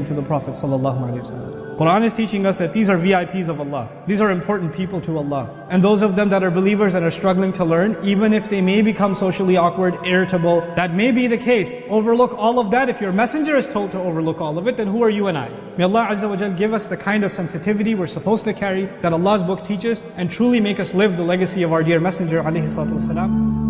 to the Prophet ﷺ. Quran is teaching us that these are VIPs of Allah. These are important people to Allah. And those of them that are believers and are struggling to learn, even if they may become socially awkward, irritable, that may be the case. Overlook all of that. If your messenger is told to overlook all of it, then who are you and I? May Allah Azza wa Jal give us the kind of sensitivity we're supposed to carry, that Allah's book teaches, and truly make us live the legacy of our dear messenger alayhi salatu wasalam.